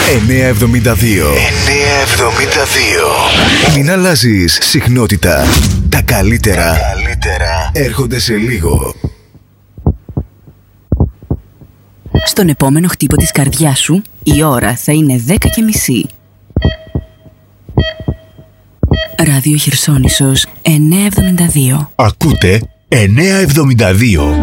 972. Μην αλλάζεις συχνότητα. Τα καλύτερα έρχονται σε λίγο. Στον επόμενο χτύπο της καρδιάς σου, η ώρα θα είναι 10:30. Ράδιο Χερσόνησος 972. Ακούτε 972.